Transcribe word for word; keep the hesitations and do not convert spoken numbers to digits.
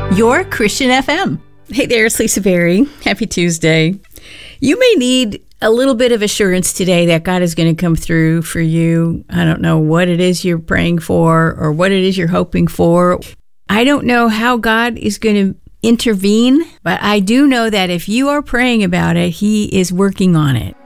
Your Christian F M. Hey there, it's Lisa Berry. Happy Tuesday. You may need a little bit of assurance today that God is going to come through for you. I don't know what it is you're praying for or what it is you're hoping for. I don't know how God is going to intervene, but I do know that if you are praying about it, He is working on it.